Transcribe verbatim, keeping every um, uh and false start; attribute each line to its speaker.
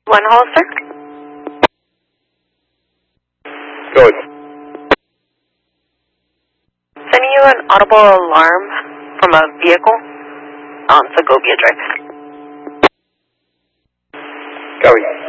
Speaker 1: One Hollister.
Speaker 2: Go ahead.
Speaker 1: Sending you an audible alarm from a vehicle on Segovia Drive.
Speaker 2: Copy.